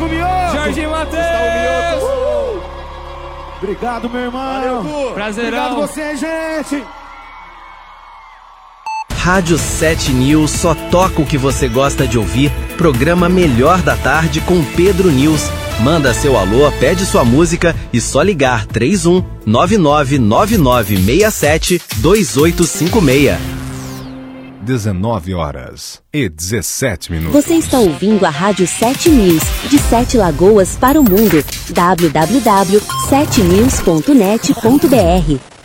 Mioto. Jorginho Matheus. Obrigado, meu irmão. Valeu, Prazerão. Obrigado você, gente. Rádio 7 News só toca o que você gosta de ouvir. Programa Melhor da Tarde com Pedro News. Manda seu alô, pede sua música e só ligar 31 999967 2856. 19h17. Você está ouvindo a Rádio 7 News, de 7 Lagoas para o mundo. www.7news.net.br